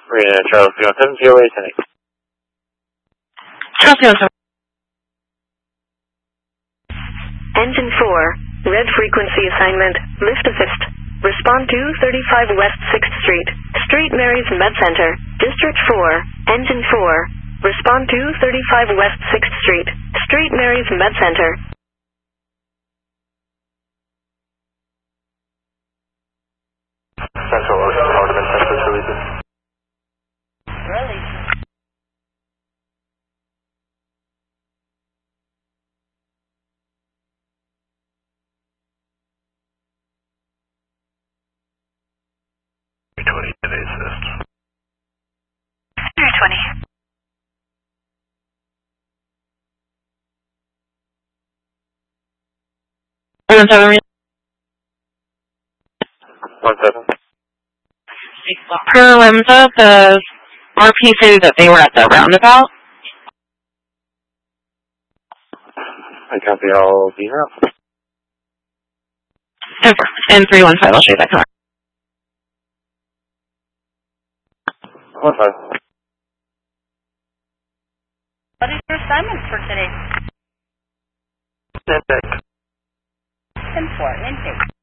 Charles 317-0810. Charles 317. Engine 4, red frequency assignment, lift assist. Respond to 35 West 6th Street, St. Mary's Med Center, District 4, Engine 4. Respond to 35 West 6th Street, St. Mary's Med Center. Central Ocean Ornament Center releases. Release. Assist. 320. One seven. 17. Per Lemza, the RP stated that they were at the roundabout. I copy all the route. And 315, I'll show you that car. 15. What is your assignment for today? Intake. 10-4, intake.